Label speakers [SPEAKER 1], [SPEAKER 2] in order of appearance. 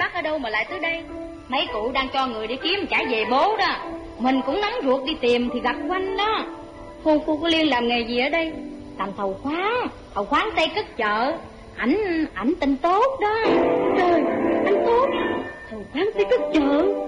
[SPEAKER 1] bác ở đâu mà lại tới đây? Mấy cụ đang cho người đi kiếm trả về bố đó. Mình cũng nóng ruột đi tìm thì gặp quanh đó. Phu của Liên làm nghề gì ở đây? Làm thầu khoáng xây cất chợ. Ảnh tên tốt đó. Trời, anh Tốt thầu khoáng xây cất chợ.